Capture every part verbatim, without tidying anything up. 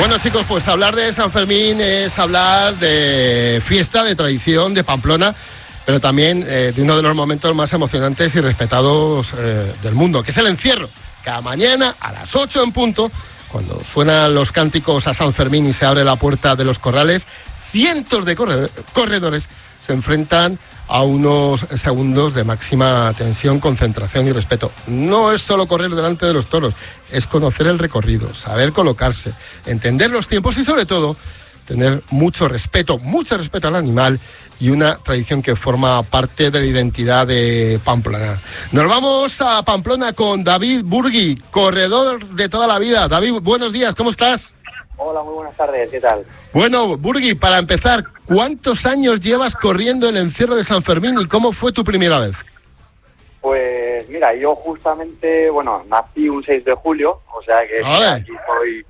Bueno, chicos, pues hablar de San Fermín es hablar de fiesta, de tradición, de Pamplona, pero también eh, de uno de los momentos más emocionantes y respetados eh, del mundo, que es el encierro. Cada mañana a las ocho en punto, cuando suenan los cánticos a San Fermín y se abre la puerta de los corrales, cientos de corredores se enfrentan a unos segundos de máxima tensión, concentración y respeto. No es solo correr delante de los toros, es conocer el recorrido, saber colocarse, entender los tiempos y sobre todo tener mucho respeto, mucho respeto al animal y una tradición que forma parte de la identidad de Pamplona. Nos vamos a Pamplona con David Burgui, corredor de toda la vida. David, buenos días, ¿cómo estás? Hola, muy buenas tardes, ¿qué tal? Bueno, Burgui, para empezar, ¿cuántos años llevas corriendo el encierro de San Fermín y cómo fue tu primera vez? Pues mira, yo justamente, bueno, nací un seis de julio, o sea que mira, aquí soy,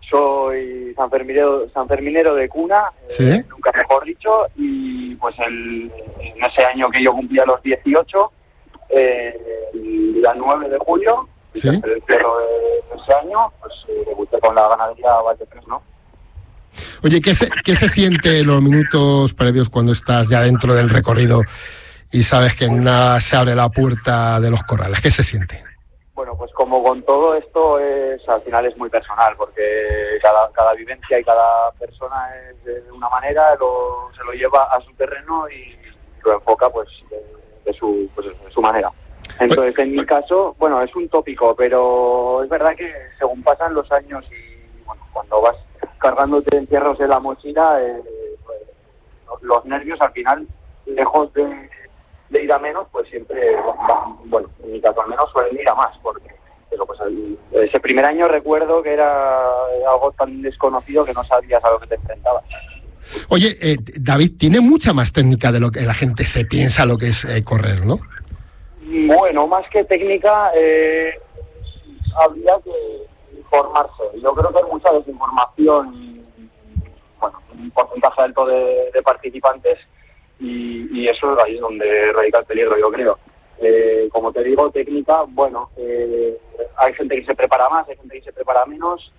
soy sanferminero, sanferminero de cuna, ¿sí? eh, nunca mejor dicho, y pues el, en ese año que yo cumplía los dieciocho, eh, el día nueve de julio, ¿sí? El encierro de, de ese año, pues eh, debuté con la ganadería Valdefresno. Oye, ¿qué se, ¿qué se siente en los minutos previos cuando estás ya dentro del recorrido y sabes que nada se abre la puerta de los corrales? ¿Qué se siente? Bueno, pues como con todo esto, es al final es muy personal, porque cada, cada vivencia y cada persona es de una manera, lo, se lo lleva a su terreno y lo enfoca pues de, de, su, pues, de su manera. Entonces, en mi caso, bueno, es un tópico, pero es verdad que según pasan los años y bueno, cuando vas cargándote encierros en la mochila, eh, pues, los nervios al final, lejos de, de ir a menos, pues siempre van, bueno, en mi caso al menos suelen ir a más, porque eso, pues, el, ese primer año recuerdo que era algo tan desconocido que no sabías a lo que te enfrentabas. Oye, eh, David, tiene mucha más técnica de lo que la gente se piensa lo que es eh, correr, ¿no? Bueno, más que técnica, eh, habría que informarse. Yo creo que hay mucha desinformación y, bueno, un porcentaje alto de, de participantes y, y eso ahí es donde radica el peligro, yo creo. Eh, como te digo, técnica, bueno, eh, hay gente que se prepara más, hay gente que se prepara menos.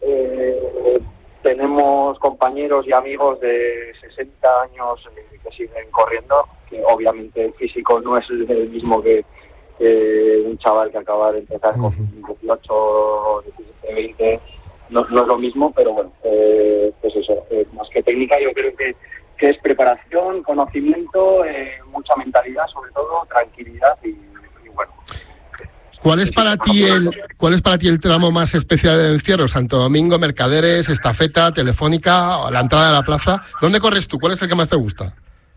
Eh, tenemos compañeros y amigos de sesenta años eh, que siguen corriendo, que obviamente el físico no es el mismo que Eh, un chaval que acaba de empezar con dieciocho, diecisiete, veinte, no, no es lo mismo, pero bueno, eh, pues eso, eh, más que técnica yo creo que, que es preparación, conocimiento, eh, mucha mentalidad, sobre todo, tranquilidad y, y bueno. ¿Cuál es para ti el cuál es para ti el tramo más especial del encierro? ¿Santo Domingo, Mercaderes, Estafeta, Telefónica, la entrada de la plaza? ¿Dónde corres tú? ¿Cuál es el que más te gusta?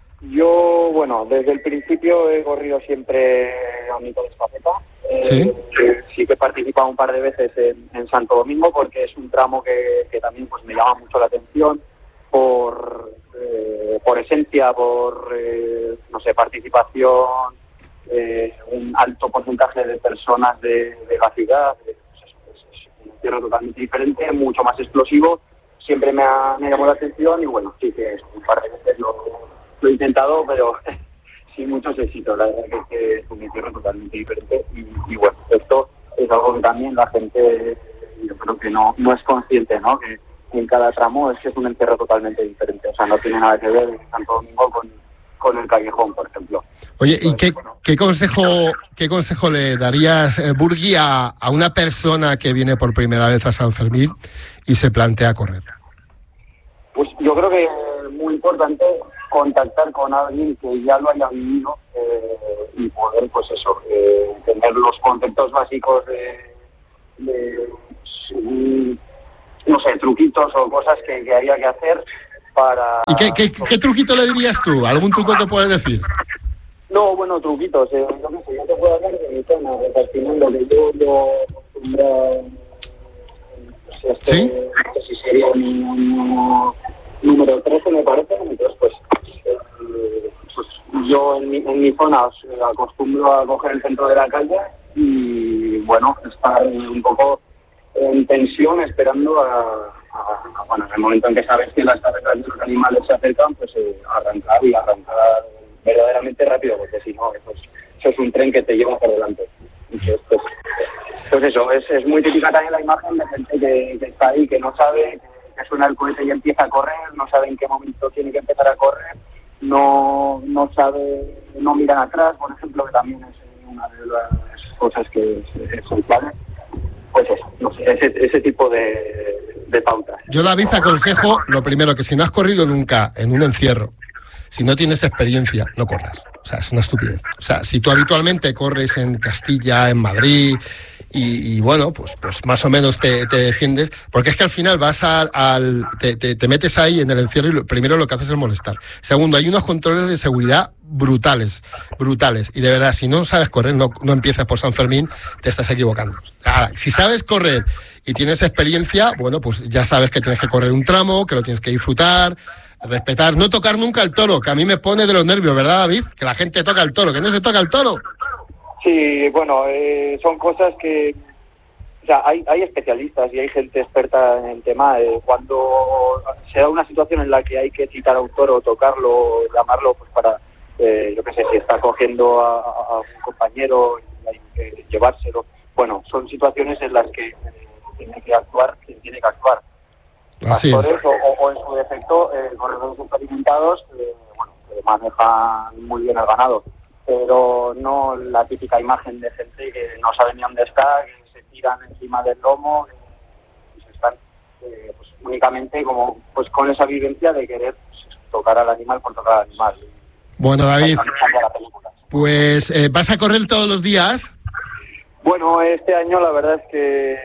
Yo, bueno, desde el principio he corrido siempre a mito de estafeta. Eh, ¿Sí? Sí que he participado un par de veces en, en Santo Domingo porque es un tramo que, que también pues me llama mucho la atención por, eh, por esencia, por, eh, no sé, participación, eh, un alto porcentaje de personas de, de la ciudad. Pues eso, es, es un encierro totalmente diferente, mucho más explosivo. Siempre me ha, me llamó la atención y bueno, sí que es un par de veces lo... Lo he intentado, pero sin muchos éxitos. La verdad es que es un encierro totalmente diferente. Y, y bueno, esto es algo que también la gente, yo creo que no, no es consciente, ¿no? Que en cada tramo es que es un encierro totalmente diferente. O sea, no tiene nada que ver en Santo Domingo con, con el Callejón, por ejemplo. Oye, ¿y Entonces, qué, bueno, qué consejo qué consejo le darías, eh, Burgui, a, a una persona que viene por primera vez a San Fermín y se plantea correr? Pues yo creo que es muy importante contactar con alguien que ya lo haya vivido eh, y poder, pues eso, eh, tener los conceptos básicos de, de um, no sé, truquitos o cosas que, que había que hacer para... ¿Y qué, qué, qué truquito le dirías tú? ¿Algún truco que puedes decir? No, bueno, truquitos. Eh, yo no sé, yo te puedo hablar de mi tema, repartiendo que yo, yo acostumbro, no sé, este, ¿sí? No sé si sería mi, mi número trece, me parece, entonces pues, eh, pues yo en mi, en mi zona eh, acostumbro a coger el centro de la calle y bueno, estar un poco en tensión esperando a, a, a bueno, en el momento en que sabes que las cabezas de los animales se acercan, pues eh, arrancar y arrancar verdaderamente rápido, porque si no, eso es, eso es un tren que te lleva por delante. Entonces, pues, pues eso, es, es muy típica también la imagen de gente que, que está ahí, que no sabe, que suena el cohete y empieza a correr, no sabe en qué momento tiene que empezar a correr, no no sabe, no miran atrás, por ejemplo, que también es una de las cosas que son claves. Pues eso, no sé, ese, ese tipo de, de pautas. Yo, David, aconsejo, lo primero, que si no has corrido nunca en un encierro, si no tienes experiencia, no corras. O sea, es una estupidez. O sea, si tú habitualmente corres en Castilla, en Madrid, y, y bueno, pues, pues más o menos te, te defiendes, porque es que al final vas a, al... Te, te, te metes ahí en el encierro y lo, primero lo que haces es molestar. Segundo, hay unos controles de seguridad brutales, brutales. Y de verdad, si no sabes correr, no, no empieces por San Fermín, te estás equivocando. Ahora, si sabes correr y tienes experiencia, bueno, pues ya sabes que tienes que correr un tramo, que lo tienes que disfrutar, respetar, no tocar nunca el toro, que a mí me pone de los nervios, ¿verdad, David? Que la gente toca el toro, que no se toca el toro. Sí, bueno, eh, son cosas que... O sea, hay, hay especialistas y hay gente experta en el tema. Eh, cuando se da una situación en la que hay que citar a un toro, tocarlo, llamarlo, pues para, eh, yo qué sé, si está cogiendo a, a un compañero y hay que llevárselo. Bueno, son situaciones en las que eh, tiene que actuar quien tiene que actuar. Así es. O, o en su defecto, eh, corredores experimentados, eh, bueno, que manejan muy bien el ganado, pero no la típica imagen de gente que no sabe ni dónde está, que se tiran encima del lomo, y se están eh, pues, únicamente como pues con esa vivencia de querer pues, tocar al animal por tocar al animal. Bueno, David, pues eh, ¿vas a correr todos los días? Bueno, este año la verdad es que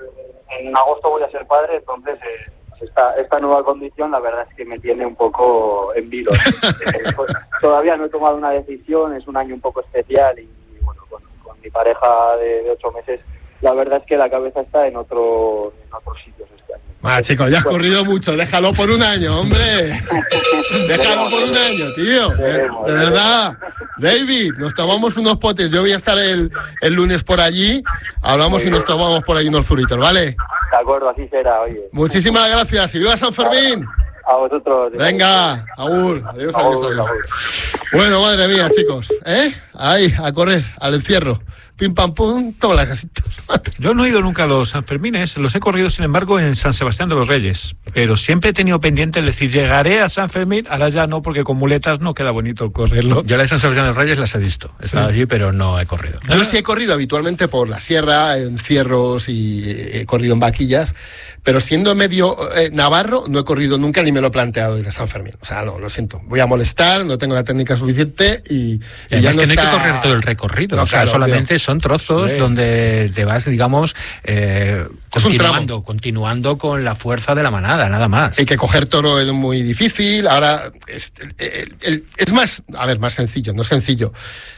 en agosto voy a ser padre, entonces eh, esta, esta nueva condición la verdad es que me tiene un poco en vilo. eh, pues, todavía no he tomado una decisión, es un año un poco especial y bueno, con, con mi pareja de, de ocho meses, la verdad es que la cabeza está en otro en otros sitios este año. Ah, chicos, ya has corrido mucho, déjalo por un año, hombre. Déjalo por un año, tío. De, de verdad. David, nos tomamos unos potes. Yo voy a estar el, el lunes por allí. Hablamos y nos tomamos por ahí unos zuritos, ¿vale? De acuerdo, así será, oye. Muchísimas gracias. Y viva San Fermín. A vosotros. Venga, agur. Adiós, adiós, adiós. Bueno, madre mía, chicos. ¿Eh? Ahí, a correr, al encierro. Pim, pam, pum, toma las casitas. Yo no he ido nunca a los Sanfermines, los he corrido, sin embargo, en San Sebastián de los Reyes. Pero siempre he tenido pendiente el decir, llegaré a San Fermín, ahora ya no, porque con muletas no queda bonito correrlo. Yo la de San Sebastián de los Reyes las he visto. He estado sí. allí, pero no he corrido. Yo sí he corrido habitualmente por la sierra, en cierros y he corrido en vaquillas, pero siendo medio eh, navarro, no he corrido nunca ni me lo he planteado ir a San Fermín. O sea, no, lo siento. Voy a molestar, no tengo la técnica suficiente y, y, y ya es no que está... no hay que correr todo el recorrido. No, o sea, claro, solamente obvio. Son trozos sí. donde te vas, digamos, eh, es continuando, un continuando con la fuerza de la manada, nada más. Hay que coger toro es muy difícil. Ahora, es, el, el, es más, a ver, más sencillo, no sencillo.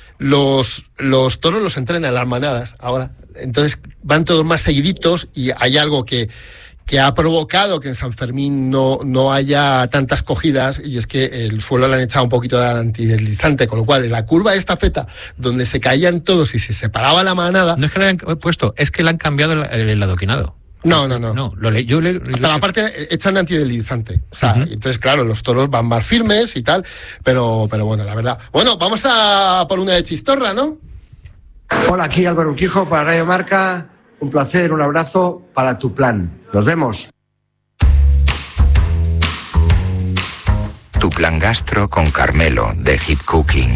Los, los toros los entrenan las manadas ahora. Entonces van todos más seguiditos y hay algo que... que ha provocado que en San Fermín no, no haya tantas cogidas, y es que el suelo le han echado un poquito de antideslizante, con lo cual en la curva de estafeta, donde se caían todos y se separaba la manada... No es que le han puesto, es que le han cambiado el, el adoquinado. No, no, no. No, lo le, yo le, pero lo aparte echan antideslizante. O sea, uh-huh. entonces, claro, los toros van más firmes y tal, pero, pero bueno, la verdad... Bueno, vamos a por una de chistorra, ¿no? Hola, aquí Álvaro Urquijo para Radio Marca. Un placer, un abrazo para tu plan. Nos vemos. Tu plan gastro con Carmelo de Hit Cooking.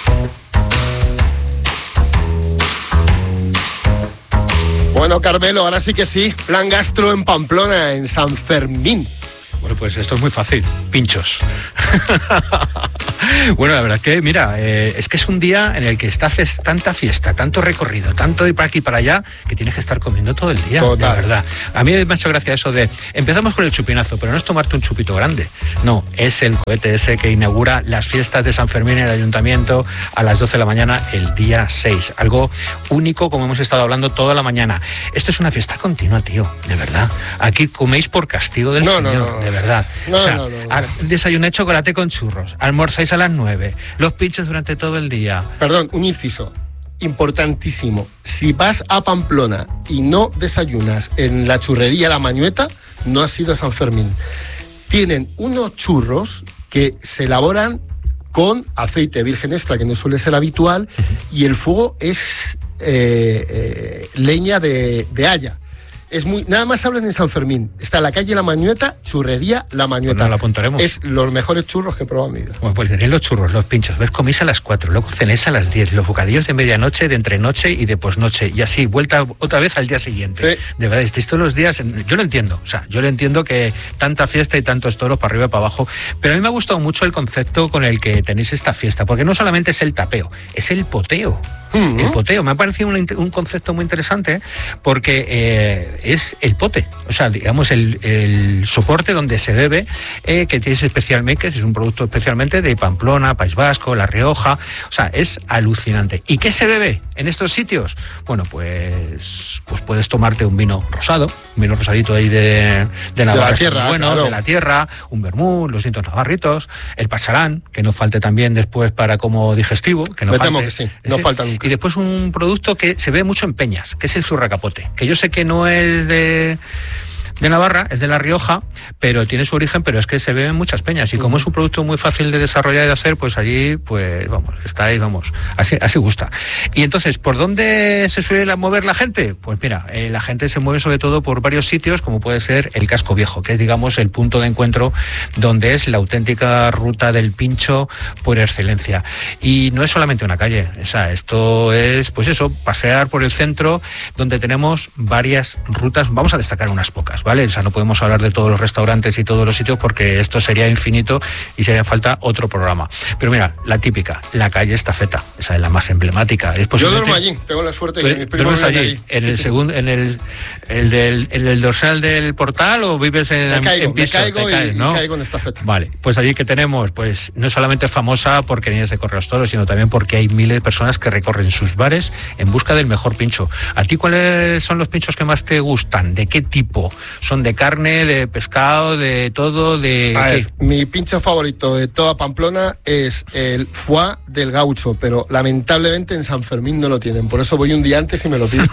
Bueno, Carmelo, ahora sí que sí. Plan gastro en Pamplona, en San Fermín. Bueno, pues esto es muy fácil. Pinchos. Bueno, la verdad es que, mira, eh, es que es un día en el que haces tanta fiesta, tanto recorrido, tanto ir para aquí y para allá, que tienes que estar comiendo todo el día. Total. De verdad. A mí me ha hecho gracia eso de, empezamos con el chupinazo, pero no es tomarte un chupito grande. No, es el cohete ese que inaugura las fiestas de San Fermín en el Ayuntamiento a las doce de la mañana el día seis. Algo único, como hemos estado hablando toda la mañana. Esto es una fiesta continua, tío, de verdad. Aquí coméis por castigo del no, Señor, no, no. de verdad. No, o sea, no, no, no. desayunáis chocolate con churros, almorzáis a las nueve, los pinchos durante todo el día. Perdón, un inciso importantísimo. Si vas a Pamplona y no desayunas en la churrería La Mañueta, no has ido a San Fermín. Tienen unos churros que se elaboran con aceite virgen extra, que no suele ser habitual, y el fuego es eh, eh, leña de, de haya. es muy... Nada más hablan en San Fermín. Está la calle La Mañueta, churrería La Mañueta. Pues nos lo apuntaremos. Es los mejores churros que he probado en mi vida. Bueno, pues tenéis los churros, los pinchos, ves, coméis a las cuatro, luego cenéis a las diez, los bocadillos de medianoche, de entrenoche y de posnoche, y así, vuelta otra vez al día siguiente. Sí. De verdad, estáis todos los días, yo lo entiendo, o sea, yo lo entiendo que tanta fiesta y tantos toros para arriba y para abajo, pero a mí me ha gustado mucho el concepto con el que tenéis esta fiesta, porque no solamente es el tapeo, es el poteo. Uh-huh. El poteo, me ha parecido un, un concepto muy interesante porque eh, es el pote, o sea, digamos el, el soporte donde se bebe, eh, que tienes especialmente, que es un producto especialmente de Pamplona, País Vasco, La Rioja, o sea, es alucinante. ¿Y qué se bebe en estos sitios? Bueno, pues, pues puedes tomarte un vino rosado, un vino rosadito ahí de, de Navarra, de la tierra, bueno, claro. de la tierra, un vermut, los distintos navarritos, el pasarán, que no falte también después para como digestivo, que no Me falte. temo que sí, no falta nunca. Y después un producto que se ve mucho en Peñas, que es el zurracapote, que yo sé que no es de... de Navarra, es de La Rioja, pero tiene su origen, pero es que se ve en muchas peñas y como es un producto muy fácil de desarrollar y de hacer, pues allí, pues vamos, está ahí, vamos, así, así gusta. Y entonces, ¿por dónde se suele mover la gente? Pues mira, eh, la gente se mueve sobre todo por varios sitios, como puede ser el Casco Viejo, que es, digamos, el punto de encuentro donde es la auténtica ruta del pincho por excelencia. Y no es solamente una calle, o sea, esto es, pues eso, pasear por el centro, donde tenemos varias rutas, vamos a destacar unas pocas, ¿vale? O sea, no podemos hablar de todos los restaurantes y todos los sitios porque esto sería infinito y sería falta otro programa. Pero mira, la típica, la calle Estafeta, esa es la más emblemática. Es Yo duermo allí, tengo la suerte de que mis primos allí, allí. en Sí, el sí. segundo, en el, el del, en el dorsal del portal o vives en, Me caigo, en piso, me caigo te caes, y, ¿no? y caigo en Estafeta. Vale, pues allí que tenemos, pues no solamente famosa porque niñas de correr los toros, sino también porque hay miles de personas que recorren sus bares en busca del mejor pincho. ¿A ti cuáles son los pinchos que más te gustan? ¿De qué tipo? ¿Son de carne, de pescado, de todo? De A ¿qué? ver, mi pincho favorito de toda Pamplona es el foie del gaucho, pero lamentablemente en San Fermín no lo tienen, por eso voy un día antes y me lo pido.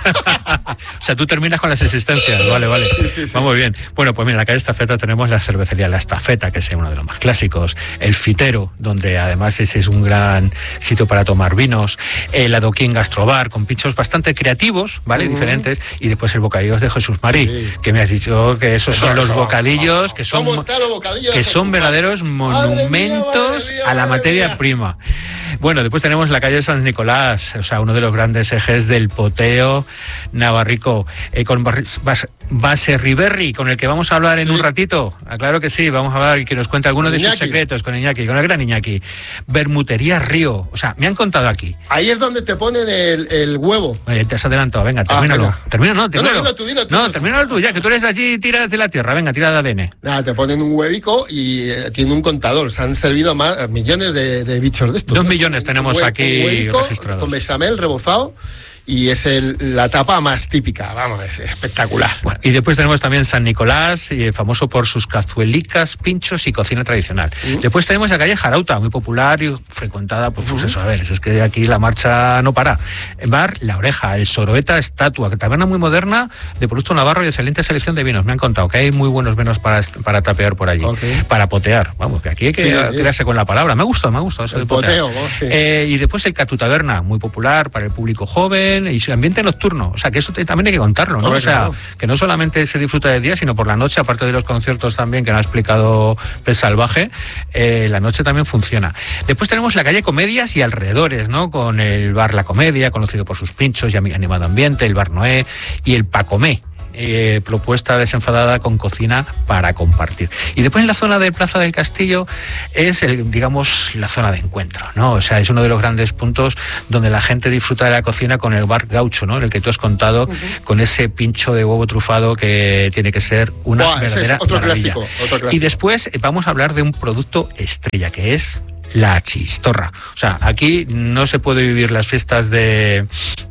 O sea, tú terminas con las existencias, vale, vale. Sí, sí, sí. Vamos bien. Bueno, pues mira, en la calle Estafeta tenemos la cervecería La Estafeta, que es uno de los más clásicos, el Fitero, donde además ese es un gran sitio para tomar vinos, el Adoquín Gastrobar, con pinchos bastante creativos, ¿vale? Uh-huh. Diferentes, y después el Bocadillos de Jesús Marí, sí. Que me has dicho que esos Eso, son los eso, bocadillos, eso. que son, ¿Cómo están los bocadillos que son verdaderos monumentos madre mía, madre mía, a la madre materia mía. prima. Bueno, después tenemos la calle San Nicolás, o sea, uno de los grandes ejes del poteo navarrico, eh, con Bas Baserriberri, con el que vamos a hablar en sí. un ratito. Ah, claro que sí, vamos a hablar y que nos cuente algunos de sus secretos con Iñaki, con el gran Iñaki. Bermutería Río, o sea, me han contado aquí. Ahí es donde te ponen el, el huevo. Oye, te has adelantado, venga, termínalo. Ah, venga. Termina, no, termínalo. No, no, dilo tú, dilo tú. No, termínalo tú, ya, que tú eres allí y tiras de la tierra, venga, tira de A D N. Nada, te ponen un huevico y eh, tiene un contador. Se han servido más, millones de, de bichos de estos. Dos ¿no? millones tenemos un hue aquí un huevico, registrados. Con bechamel rebozado. Y es el, la tapa más típica, vamos, es espectacular. Bueno, y después tenemos también San Nicolás, eh, famoso por sus cazuelicas, pinchos y cocina tradicional. Uh-huh. Después tenemos la calle Jarauta, muy popular y frecuentada, pues, uh-huh. pues eso, a ver, es que aquí la marcha no para. Bar La Oreja, el Soroeta Estatua, que taberna muy moderna, de producto navarro y excelente selección de vinos. Me han contado que hay muy buenos vinos para, para tapear por allí, okay. Para potear. Vamos, que aquí hay que sí, tirarse sí. con la palabra. Me ha gustado, me ha gustado eso el de potear. Poteo, sí. eh, y después el Catu Taberna, muy popular para el público joven, y su ambiente nocturno, o sea que eso te, también hay que contarlo, ¿no? Hombre, o sea, claro. Que no solamente se disfruta de día, sino por la noche, aparte de los conciertos también que nos ha explicado Pez Salvaje, eh, la noche también funciona. Después tenemos la calle Comedias y alrededores, ¿no? Con el bar La Comedia, conocido por sus pinchos y animado ambiente, el bar Noé y el Pacomé. Eh, propuesta desenfadada con cocina para compartir. Y después en la zona de Plaza del Castillo es, el, digamos, la zona de encuentro, ¿no? O sea, es uno de los grandes puntos donde la gente disfruta de la cocina con el bar Gaucho, ¿no? En el que tú has contado, uh-huh. Con ese pincho de huevo trufado que tiene que ser una Buah, verdadera es otro maravilla. Clásico, otro clásico. Y después vamos a hablar de un producto estrella, que es la chistorra. O sea, aquí no se puede vivir las fiestas de...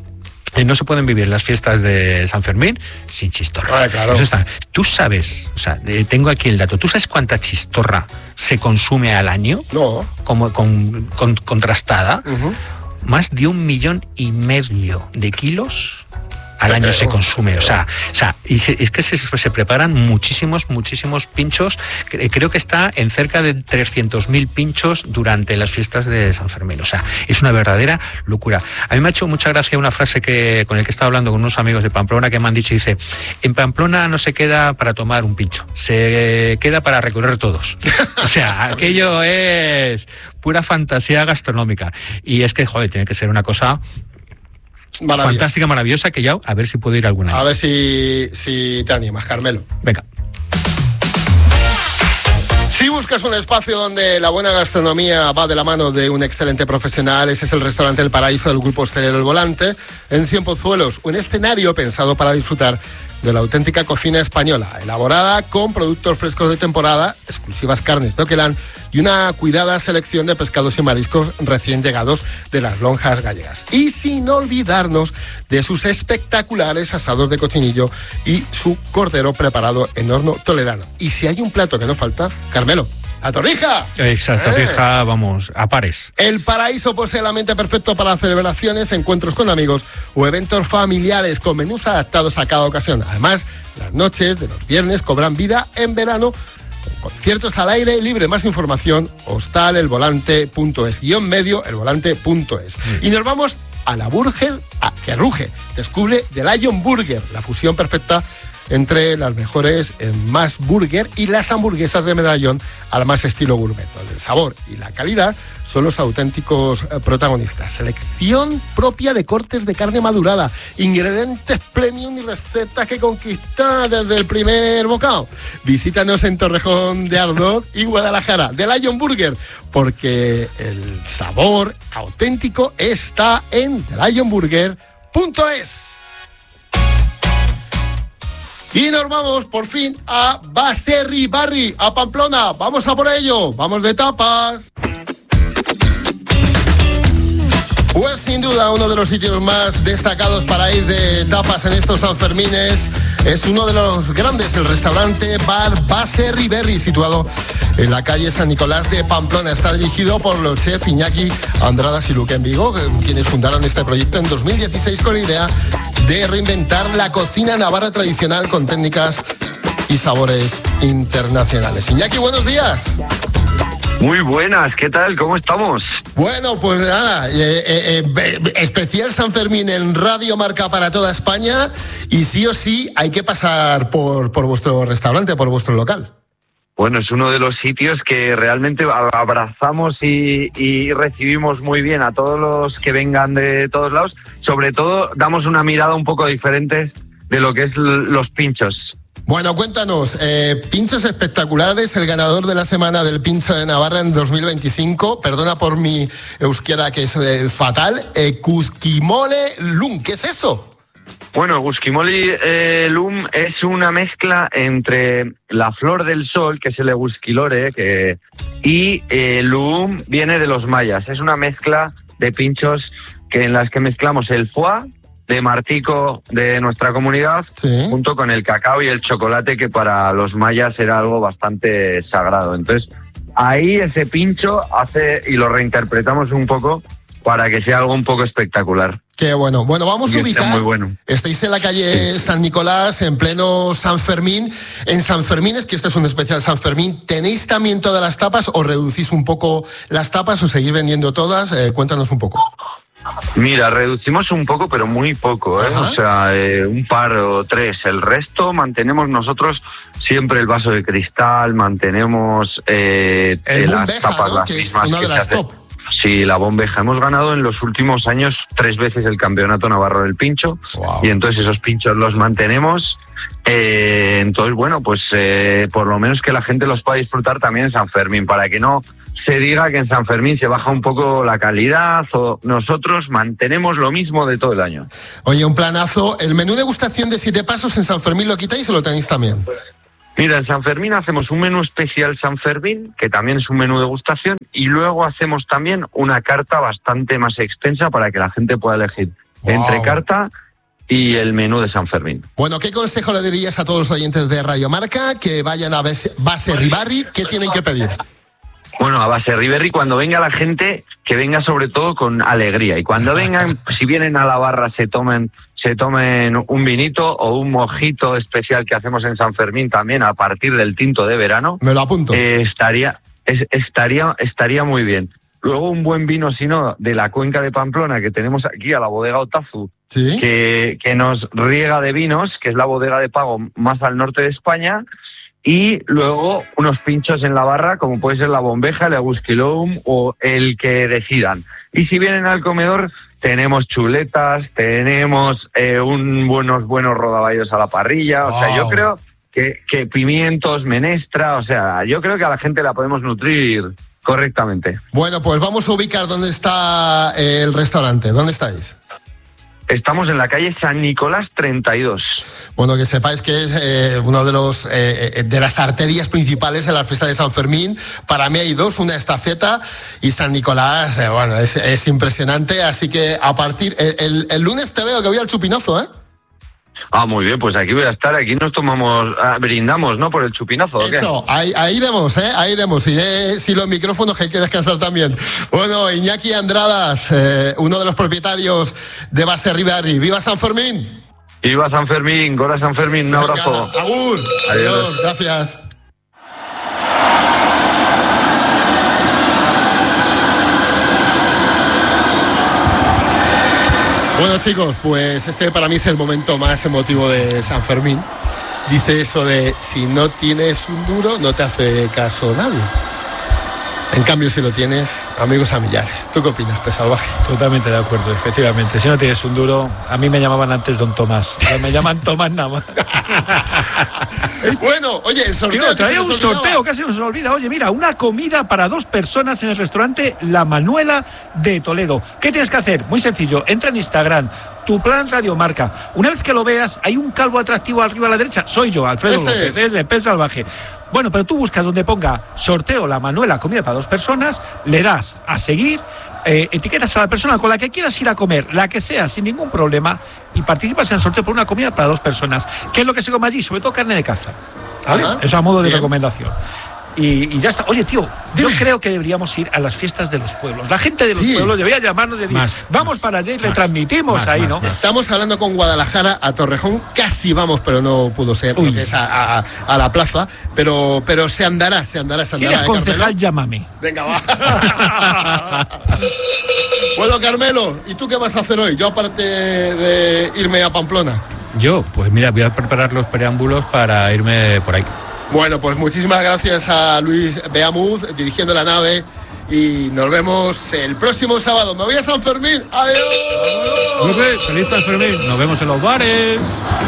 No se pueden vivir las fiestas de San Fermín sin chistorra. Ah, claro. Eso está. Tú sabes, o sea, tengo aquí el dato, ¿tú sabes cuánta chistorra se consume al año? No. Como con, con, contrastada. Uh-huh. Más de un millón y medio de kilos al año se consume. O sea, o sea y se, es que se, se preparan muchísimos, muchísimos pinchos. Creo que está en cerca de trescientos mil pinchos durante las fiestas de San Fermín. O sea, es una verdadera locura. A mí me ha hecho mucha gracia una frase que con el que estaba hablando con unos amigos de Pamplona que me han dicho, dice, en Pamplona no se queda para tomar un pincho, se queda para recorrer todos. O sea, aquello es pura fantasía gastronómica. Y es que, joder, tiene que ser una cosa fantástica, maravillosa, que ya a ver si puedo ir alguna vez. A ver si, si te animas, Carmelo. Venga. Si buscas un espacio donde la buena gastronomía va de la mano de un excelente profesional, ese es el restaurante El Paraíso del Grupo Hostelero El Volante, en Cienpozuelos, un escenario pensado para disfrutar de la auténtica cocina española, elaborada con productos frescos de temporada, exclusivas carnes de Oquelán y una cuidada selección de pescados y mariscos recién llegados de las lonjas gallegas. Y sin olvidarnos de sus espectaculares asados de cochinillo y su cordero preparado en horno toledano. Y si hay un plato que no falta, Carmelo, ¡la torrija! Exacto, eh. torrija, vamos, a pares. El Paraíso posee el ambiente perfecto para celebraciones, encuentros con amigos o eventos familiares con menús adaptados a cada ocasión. Además, las noches de los viernes cobran vida en verano con conciertos al aire libre. Más información, hostalelvolante punto es, guión medio, elvolante punto es. Mm. Y nos vamos a la Burger a que ruge. Descubre The Lion Burger, la fusión perfecta entre las mejores en más burger y las hamburguesas de medallón al más estilo gourmet. El sabor y la calidad son los auténticos protagonistas. Selección propia de cortes de carne madurada, ingredientes premium y recetas que conquistan desde el primer bocado. Visítanos en Torrejón de Ardoz y Guadalajara, The Lion Burger, porque el sabor auténtico está en the lion burger punto es. Y nos vamos por fin a Baserribarri, a Pamplona. Vamos a por ello, vamos de tapas. Pues sin duda uno de los sitios más destacados para ir de tapas en estos Sanfermines es uno de los grandes, el restaurante Bar Baserribarri, situado en la calle San Nicolás de Pamplona. Está dirigido por los chefs Iñaki Andradas y Luque en Vigo, quienes fundaron este proyecto en dos mil dieciséis con la idea de reinventar la cocina navarra tradicional con técnicas y sabores internacionales. Iñaki, buenos días. Muy buenas, ¿qué tal? ¿Cómo estamos? Bueno, pues nada, eh, eh, eh, especial San Fermín en Radio Marca para toda España y sí o sí hay que pasar por, por vuestro restaurante, por vuestro local. Bueno, es uno de los sitios que realmente abrazamos y, y recibimos muy bien a todos los que vengan de todos lados. Sobre todo, damos una mirada un poco diferente de lo que es los pinchos. Bueno, cuéntanos, eh, pinchos espectaculares, el ganador de la Semana del Pincho de Navarra en dos mil veinticinco, perdona por mi euskera que es eh, fatal, eh, Guskimole Lum, ¿qué es eso? Bueno, Guskimole eh, Lum es una mezcla entre la flor del sol, que es el Eguskilore, que, y eh, Lum viene de los mayas. Es una mezcla de pinchos que en las que mezclamos el foie de Martico de nuestra comunidad, sí, junto con el cacao y el chocolate, que para los mayas era algo bastante sagrado. Entonces, ahí ese pincho hace y lo reinterpretamos un poco para que sea algo un poco espectacular. Qué bueno. Bueno, vamos y a ubicar. Muy bueno. Estáis en la calle sí. San Nicolás, en pleno San Fermín. En San Fermín, es que este es un especial San Fermín, ¿tenéis también todas las tapas o reducís un poco las tapas o seguís vendiendo todas? Eh, cuéntanos un poco. Mira, reducimos un poco, pero muy poco, ¿eh? Ajá. O sea, eh, un par o tres. El resto mantenemos nosotros siempre el vaso de cristal, mantenemos eh, el las bombeja, tapas, ¿no? las que mismas es una de las hace... top. Sí, la bombeja. Hemos ganado en los últimos años tres veces el campeonato navarro del pincho. Wow. Y entonces esos pinchos los mantenemos. Eh, entonces, bueno, pues eh, por lo menos que la gente los pueda disfrutar también en San Fermín, para que no se diga que en San Fermín se baja un poco la calidad, o nosotros mantenemos lo mismo de todo el año. Oye, un planazo. ¿El menú degustación de siete pasos en San Fermín lo quitáis o lo tenéis también? Mira, en San Fermín hacemos un menú especial San Fermín, que también es un menú degustación, y luego hacemos también una carta bastante más extensa para que la gente pueda elegir wow. entre carta y el menú de San Fermín. Bueno, ¿qué consejo le dirías a todos los oyentes de Radio Marca que vayan a Baserribarri? ¿Qué tienen que pedir? Bueno, a Baserribarri, cuando venga la gente, que venga sobre todo con alegría. Y cuando vengan, si vienen a la barra, se tomen se tomen un vinito o un mojito especial que hacemos en San Fermín también a partir del tinto de verano. Me lo apunto. Eh, estaría, es, estaría, estaría muy bien. Luego un buen vino, si no, de la cuenca de Pamplona, que tenemos aquí a la bodega Otazu, ¿Sí? que, que nos riega de vinos, que es la bodega de pago más al norte de España, y luego unos pinchos en la barra, como puede ser la Bombeja, el Agusquilum o el que decidan. Y si vienen al comedor, tenemos chuletas, tenemos eh, un buenos buenos rodaballos a la parrilla, o wow. sea, yo creo que, que pimientos, menestra, o sea, yo creo que a la gente la podemos nutrir correctamente. Bueno, pues vamos a ubicar dónde está el restaurante. ¿Dónde estáis? Estamos en la calle San Nicolás treinta y dos. Bueno, que sepáis que es eh, uno de los eh, de las arterias principales de la fiesta de San Fermín. Para mí hay dos, una Estafeta y San Nicolás. Eh, bueno, es, es impresionante. Así que a partir el, el, el lunes te veo que voy al chupinazo, ¿eh? Ah, muy bien, pues aquí voy a estar, aquí nos tomamos, ah, brindamos, ¿no? Por el chupinazo, ¿o qué? Hecho, ahí, ahí iremos, ¿eh? Ahí iremos. Iré si los micrófonos que hay que descansar también. Bueno, Iñaki Andradas, eh, uno de los propietarios de Base Ribarri. ¡Viva San Fermín! ¡Viva San Fermín! ¡Gora San Fermín! Un abrazo. Venga, agur. Adiós. Adiós. Gracias. Bueno, chicos, pues este para mí es el momento más emotivo de San Fermín. Dice eso de si no tienes un duro, no te hace caso nadie. En cambio, si lo tienes, amigos a millares. ¿Tú qué opinas, Pez Salvaje? Totalmente de acuerdo, efectivamente. Si no tienes un duro, a mí me llamaban antes Don Tomás. Ahora me llaman Tomás nada más. Bueno, oye, el sorteo. Tío, traía un sorteo, casi nos olvida. Oye, mira, una comida para dos personas en el restaurante La Manuela de Toledo. ¿Qué tienes que hacer? Muy sencillo. Entra en Instagram, Tu Plan Radio Marca. Una vez que lo veas, hay un calvo atractivo arriba a la derecha. Soy yo, Alfredo Ese López, es de Pez Salvaje. Bueno, pero tú buscas donde ponga sorteo La Manuela, comida para dos personas, le das a seguir, eh, etiquetas a la persona con la que quieras ir a comer, la que sea, sin ningún problema, y participas en el sorteo por una comida para dos personas. ¿Qué es lo que se come allí? Sobre todo carne de caza, ¿vale? Ajá. Eso a modo de Bien. recomendación. Y, y ya está. Oye, tío, yo creo que deberíamos ir a las fiestas de los pueblos. La gente de los Sí. pueblos debería llamarnos y decir, Más, vamos más, para allá y más, retransmitimos más, ahí, más, ¿no? más. Estamos hablando con Guadalajara, a Torrejón, casi vamos, pero no pudo ser, Uy. porque es a, a, a la plaza, pero, pero se andará, se andará, se Si andará. eres ¿eh, concejal, Carmelo? llámame. Venga, va. Bueno, Carmelo, ¿y tú qué vas a hacer hoy? Yo, aparte de irme a Pamplona. Yo, pues mira, voy a preparar los preámbulos para irme por ahí. Bueno, pues muchísimas gracias a Luis Beamuz, dirigiendo la nave, y nos vemos el próximo sábado. Me voy a San Fermín. ¡Adiós! Feliz San Fermín, nos vemos en los bares.